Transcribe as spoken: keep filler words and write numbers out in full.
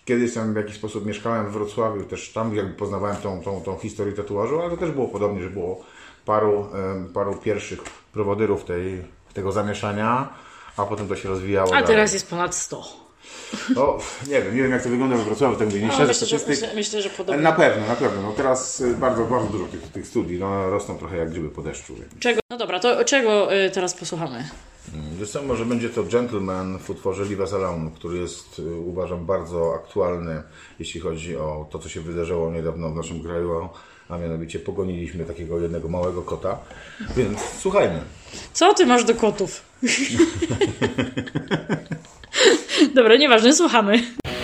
kiedyś tam w jakiś sposób mieszkałem w Wrocławiu, też tam jakby poznawałem tą, tą, tą historię tatuażu, ale to też było podobnie, że było paru, paru pierwszych prowodyrów tej, tego zamieszania, a potem to się rozwijało. A dalej. teraz jest ponad sto. No, nie wiem, nie wiem jak to wygląda we Wrocławiu, tak mówię, nie No, śledzę myślę, że, statystyk. myślę, myślę, że podobnie. Na pewno, na pewno. No teraz y, bardzo, bardzo dużo tych, tych studii, no, rosną trochę jak grzyby po deszczu. Czego? No dobra, to czego y, teraz posłuchamy? Wiesz co, może będzie to Gentleman w utworze Leave Us Alone, który jest, y, uważam, bardzo aktualny, jeśli chodzi o to, co się wydarzyło niedawno w naszym kraju, a mianowicie pogoniliśmy takiego jednego małego kota, więc słuchajmy. Co ty masz do kotów? Dobra, nieważne, słuchamy.